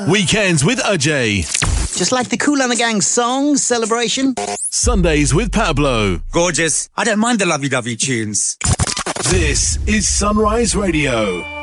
Weekends with Ajay. Just like the Kool and the Gang song, Celebration. Sundays with Pablo. Gorgeous. I don't mind the lovey-dovey tunes. This is Sunrise Radio.